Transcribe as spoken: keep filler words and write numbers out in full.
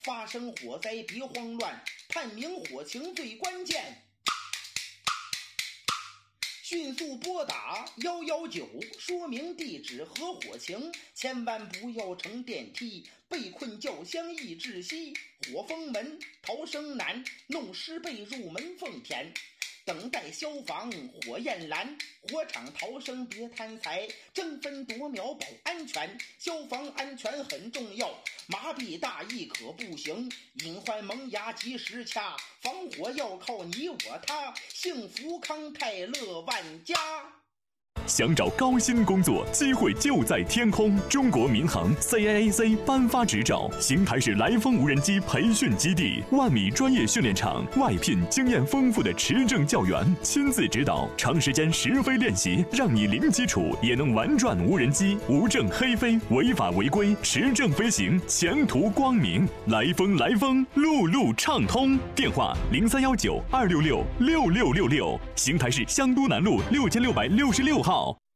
发生火灾别慌乱，判明火情最关键。迅速拨打一一九，说明地址和火情，千万不要乘电梯，被困轿厢易窒息，火封门，逃生难，弄湿被入门缝填。等待消防火焰燃，火场逃生别贪财，争分夺秒保安全，消防安全很重要，麻痹大意可不行，隐患萌芽及时掐，防火要靠你我他，幸福康泰乐万家。 想找高薪工作，机会就在天空。中国民航 C A A C 颁发执照，邢台市来风无人机培训基地，万米专业训练场，外聘经验丰富的持证教员，亲自指导，长时间实飞练习，让你零基础也能玩转无人机，无证黑飞，违法违规，持证飞行，前途光明。来风来风，路路畅通。电话零三幺九二六六六六六六，邢台市香都南路六千六百六十六号。